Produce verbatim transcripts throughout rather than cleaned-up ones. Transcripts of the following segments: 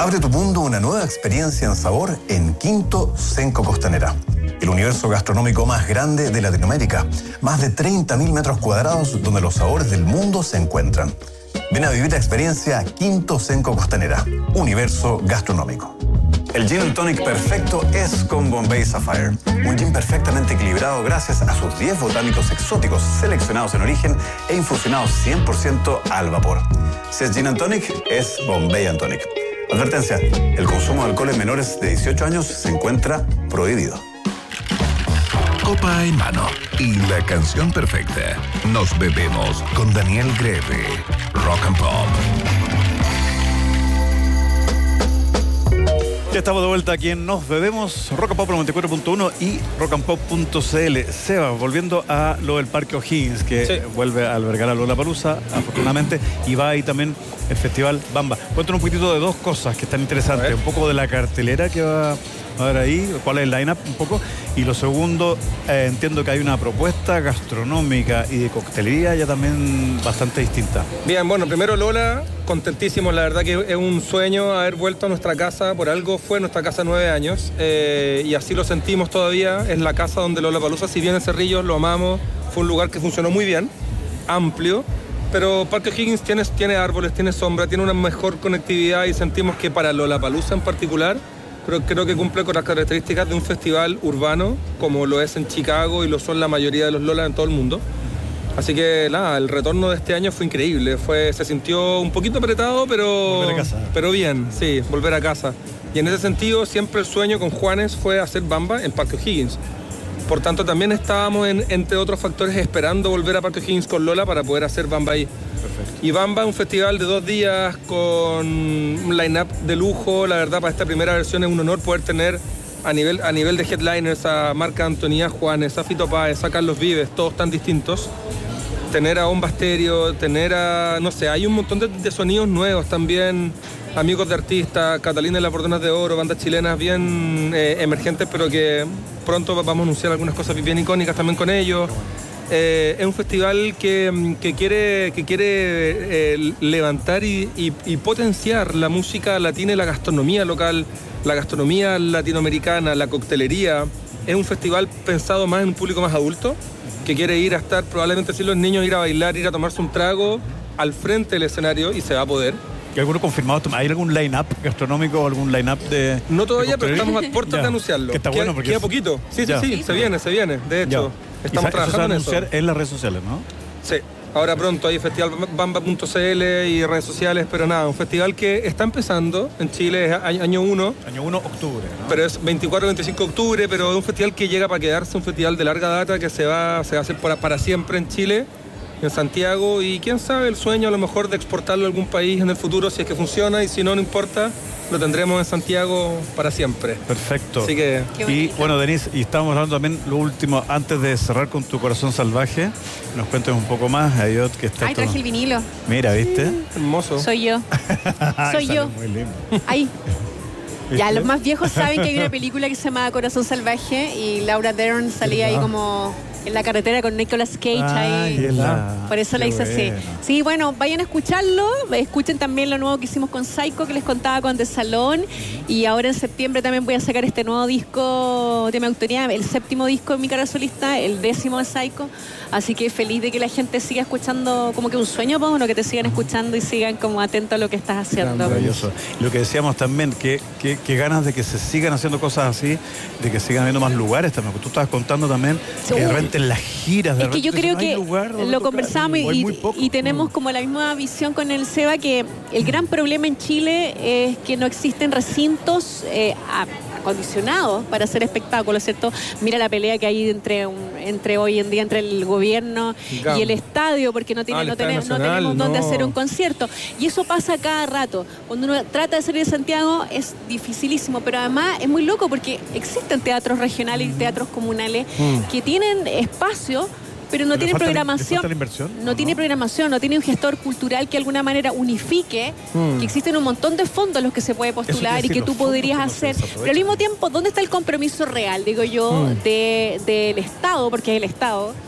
Abre tu mundo a una nueva experiencia en sabor en Quinto Cenco Costanera. El universo gastronómico más grande de Latinoamérica. Más de treinta mil metros cuadrados donde los sabores del mundo se encuentran. Ven a vivir la experiencia Quinto Cenco Costanera. Universo gastronómico. El Gin and Tonic perfecto es con Bombay Sapphire. Un gin perfectamente equilibrado gracias a sus diez botánicos exóticos seleccionados en origen e infusionados cien por ciento al vapor. Si es Gin and Tonic, es Bombay and Tonic. Advertencia, el consumo de alcohol en menores de dieciocho años se encuentra prohibido. Copa en mano y la canción perfecta. Nos bebemos con Daniel Greve. Rock and Pop. Ya estamos de vuelta aquí en Nos Bebemos, Rock and Pop noventa y cuatro punto uno y rock and pop punto c l. Seba, volviendo a lo del Parque O'Higgins, que sí. vuelve a albergar a Lollapalooza, afortunadamente, y va ahí también el Festival Bamba. Cuéntanos un poquito de dos cosas que están interesantes. Un poco de la cartelera que va a haber ahí, cuál es el line-up un poco. Y lo segundo, eh, entiendo que hay una propuesta gastronómica y de coctelería ya también bastante distinta. Bien, bueno, primero Lola, contentísimos, la verdad que es un sueño haber vuelto a nuestra casa, por algo fue nuestra casa nueve años, eh, y así lo sentimos todavía, es la casa donde Lollapalooza, si bien en Cerrillos lo amamos, fue un lugar que funcionó muy bien, amplio, pero Parque O'Higgins tiene, tiene árboles, tiene sombra, tiene una mejor conectividad y sentimos que para Lollapalooza en particular, Pero creo que cumple con las características de un festival urbano, como lo es en Chicago y lo son la mayoría de los Lolas en todo el mundo. Así que nada, el retorno de este año fue increíble. Fue, se sintió un poquito apretado, pero, volver a casa. pero bien, sí, volver a casa. Y en ese sentido, siempre el sueño con Juanes fue hacer Bamba en Parque O'Higgins. Por tanto, también estábamos, en, entre otros factores, esperando volver a Parque O'Higgins con Lola para poder hacer Bamba ahí. Perfecto. Y Bamba es un festival de dos días con un line-up de lujo. La verdad, para esta primera versión es un honor poder tener a nivel, a nivel de headliners a Marc Anthony, a Juanes, a Fito Páez, a Carlos Vives, todos tan distintos. Tener a Bomba Estéreo, tener a, no sé, hay un montón de, de sonidos nuevos también, amigos de artistas, Catalina y las Bordonas de Oro, bandas chilenas bien eh, emergentes, pero que pronto vamos a anunciar algunas cosas bien icónicas también con ellos. Eh, es un festival que, que quiere, que quiere eh, levantar y, y, y potenciar la música latina y la gastronomía local, la gastronomía latinoamericana, la coctelería. Es un festival pensado más en un público más adulto, que quiere ir a estar, probablemente si los niños, ir a bailar, ir a tomarse un trago al frente del escenario, y se va a poder. ¿Hay alguno confirmado? ¿Hay algún line-up gastronómico o algún line-up de...? No todavía, de pero estamos a puertas de anunciarlo. Que está queda, bueno porque... Queda es... poquito. Sí, ya. sí, sí, se viene, se viene. De hecho, ya. estamos trabajando eso se va a anunciar en eso. en las redes sociales, ¿no? Sí. Ahora pronto hay festival bamba punto c l y redes sociales, pero nada, un festival que está empezando en Chile, es año uno. Año uno, octubre, ¿no? Pero es veinticuatro a veinticinco de octubre, pero es un festival que llega para quedarse, un festival de larga data que se va, se va a hacer para, para siempre en Chile, en Santiago, y quién sabe, el sueño a lo mejor de exportarlo a algún país en el futuro, si es que funciona, y si no, no importa. Lo tendremos en Santiago para siempre. Perfecto. Así que... Y bueno, Denise, y estábamos hablando también lo último, antes de cerrar con Tu Corazón Salvaje, nos cuentes un poco más, Ayot, que está... Ay, traje todo... el vinilo. Mira, ¿viste? Sí, hermoso. Soy yo. Soy yo. Muy lindo. Ahí. Ya, los más viejos saben que hay una película que se llama Corazón Salvaje y Laura Dern salía ahí como en la carretera con Nicolas Cage. Ah, ahí. La... Por eso la hice bueno. así. Sí, bueno, vayan a escucharlo. Escuchen también lo nuevo que hicimos con Psycho, que les contaba con The Salón. Y ahora en septiembre también voy a sacar este nuevo disco de mi autoría, el séptimo disco de mi carrera solista, el décimo de Psycho. Así que feliz de que la gente siga escuchando, como que un sueño, pues, bueno, que te sigan escuchando y sigan como atentos a lo que estás haciendo. Maravilloso. Lo que decíamos también, que, que, que ganas de que se sigan haciendo cosas así, de que sigan habiendo más lugares también. Tú estabas contando también sí. que de repente en las giras, de es que yo creo que lo conversamos y, y, y tenemos como la misma visión con el Seba, que el gran problema en Chile es que no existen recintos eh, acondicionados para hacer espectáculos, ¿cierto? Mira la pelea que hay entre un, entre hoy en día entre el gobierno Digamos. y el estadio, porque no, tiene, ah, no, tenemos, Nacional, no tenemos dónde no. hacer un concierto. Y eso pasa cada rato. Cuando uno trata de salir de Santiago es dificilísimo, pero además es muy loco porque existen teatros regionales y teatros comunales mm. que tienen espacio, pero no tiene programación. La inversión, no, no tiene programación, no tiene un gestor cultural que de alguna manera unifique, mm. que existen un montón de fondos los que se puede postular y que tú podrías hacer. Pero al mismo tiempo, ¿dónde está el compromiso real, digo yo, mm. de, del Estado, porque es el Estado,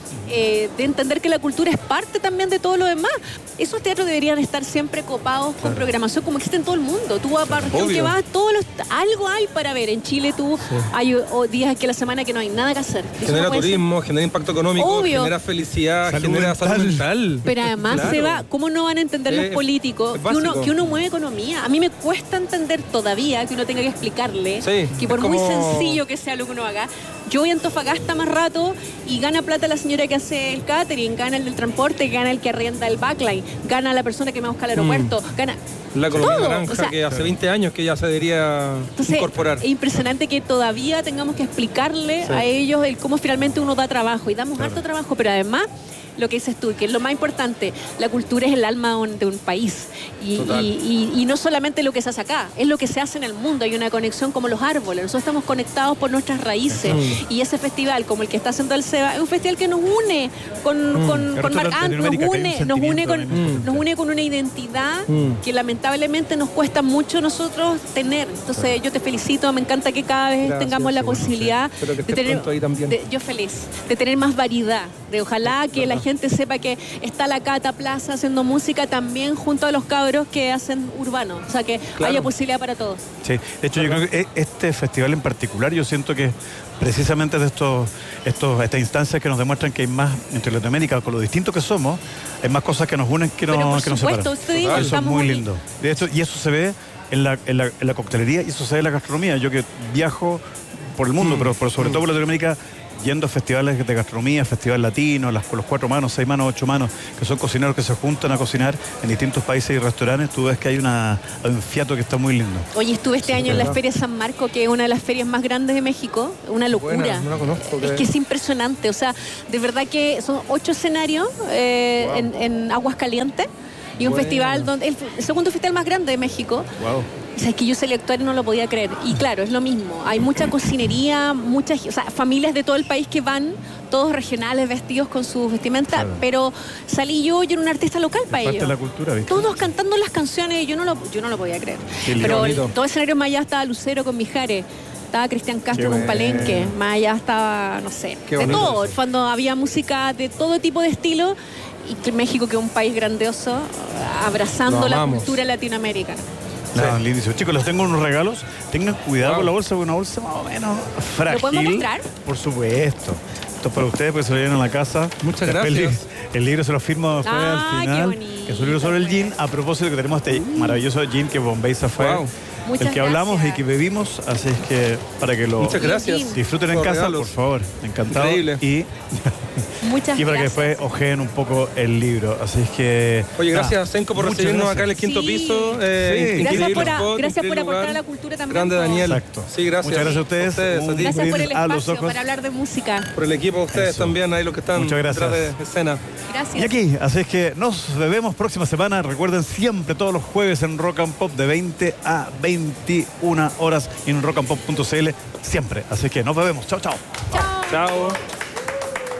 eh, de entender que la cultura es parte también de todo lo demás. Esos teatros deberían estar siempre copados con claro. programación como existe en todo el mundo. Tú vas para la región que vas, todos los, algo hay para ver. En Chile tú sí. hay o, días que la semana que no hay nada que hacer. Genera no turismo, ser... genera impacto económico, Obvio. genera felicidad, salud genera mental. salud mental. Pero además claro. se va, ¿cómo no van a entender eh, los políticos que uno, que uno mueve economía? A mí me cuesta entender todavía que uno tenga que explicarle sí, que por como... muy sencillo que sea lo que uno haga, yo voy a Antofagasta más rato y gana plata la señora que hace el catering, gana el del transporte, gana el que arrienda el backline, gana la persona que me busca al aeropuerto, mm. gana la economía naranja, o sea, que hace veinte años que ya se debería entonces, incorporar. Es impresionante que todavía tengamos que explicarle sí. a ellos el cómo finalmente uno da trabajo, y damos claro. harto trabajo, pero además lo que dices tú, que es lo más importante, la cultura es el alma de un país y, y, y, y no solamente lo que se hace acá, es lo que se hace en el mundo. Hay una conexión como los árboles, nosotros estamos conectados por nuestras raíces mm. y ese festival como el que está haciendo el SEBA es un festival que nos une con, mm. con, con Marc Anthony, nos une, nos une con, mm. nos une con una identidad mm. que lamentablemente nos cuesta mucho nosotros tener. Entonces claro. yo te felicito, me encanta que cada vez Gracias, tengamos la posibilidad sí. de tener, ahí también. De, yo feliz, de tener más variedad, de ojalá que la gente sepa que está la Cata Plaza haciendo música también junto a los cabros que hacen urbano, o sea que claro. haya posibilidad para todos. Sí, de hecho yo creo que este festival en particular yo siento que precisamente de estos, estos estas instancias que nos demuestran que hay más entre Latinoamérica, con lo distintos que somos, hay más cosas que nos unen que, no, que nos separan. Digo, eso es muy, muy lindo. De hecho, y eso se ve en la, en, la, en la coctelería y eso se ve en la gastronomía. Yo que viajo por el mundo, mm. pero, pero sobre mm. todo por Latinoamérica, yendo a festivales de gastronomía, festival latino, las, los cuatro manos, seis manos, ocho manos, que son cocineros que se juntan a cocinar en distintos países y restaurantes, tú ves que hay, una, hay un fiato que está muy lindo. Oye, estuve este sí, año en la Feria San Marco, que es una de las ferias más grandes de México, una locura. Buena, no la conozco, es que es impresionante, o sea, de verdad que son ocho escenarios eh, wow. en, en Aguascalientes y un bueno. festival donde el, el segundo festival más grande de México. Wow. O sea, es que yo salí a actuar y no lo podía creer. Y claro, es lo mismo. Hay mucha cocinería, muchas, o sea, familias de todo el país que van, todos regionales, vestidos con su vestimenta, claro. pero salí yo, yo era un artista local para ellos. Parte de la cultura, ¿viste? Todos cantando las canciones, yo no lo, yo no lo podía creer. Qué pero el, todo el escenario más allá estaba Lucero con Mijares, estaba Cristian Castro con Palenque, más allá estaba, no sé, Qué de todo. Eso. Cuando había música de todo tipo de estilo, y que México, que es un país grandioso, abrazando la cultura latinoamericana. No, lindísimo. Chicos, les tengo unos regalos. Tengan cuidado wow. con la bolsa, porque una bolsa más o menos frágil. ¿Lo podemos mostrar? Por supuesto. Esto es para ustedes, porque se lo llevan a la casa. Muchas gracias. El, el libro se lo firmo después ah, al final. Qué bonito, que es un libro sobre el gin. A propósito de que tenemos este uh. maravilloso gin que Bombay Sapphire. Wow. El que gracias. hablamos y que bebimos, así es que para que lo Muchas gracias. disfruten en casa, regalos. por favor. Encantado. Increíble. Y, Muchas y para gracias. que después ojeen un poco el libro. Así es que. Oye, gracias, Senco, por recibirnos gracias. acá en el quinto sí. piso. Eh, sí. Gracias por, a, gracias por aportar a la cultura también. Grande, Daniel. Exacto. Sí, gracias. Muchas gracias a ustedes. ustedes a gracias por el espacio para hablar de música. Por el equipo de ustedes Eso. también, ahí los que están Muchas gracias. detrás de escena. Gracias. Y aquí, así es que nos vemos próxima semana. Recuerden siempre todos los jueves en Rock and Pop de veinte a veintiuna horas en rock and pop punto c l siempre. Así que nos vemos. Chao, chao. Chao. Chao.